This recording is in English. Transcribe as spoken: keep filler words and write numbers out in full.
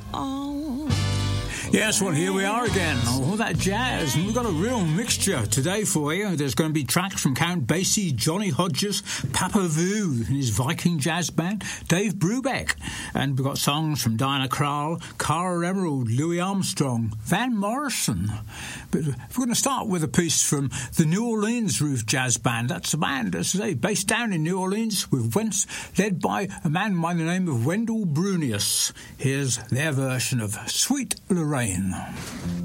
Yes, well, here we are again, all that jazz, and we've got a real mixture today for you. There's going to be tracks from Count Basie, Johnny Hodges, Papa Vu and his Viking jazz band, Dave Brubeck, and we've got songs from Diana Krall, Cara Emerald, Louis Armstrong, Van Morrison. But we're going to start with a piece from the New Orleans Roof Jazz Band. That's a band, as I say, based down in New Orleans, with Wentz, led by a man by the name of Wendell Brunius. Here's their version of Sweet Lorraine.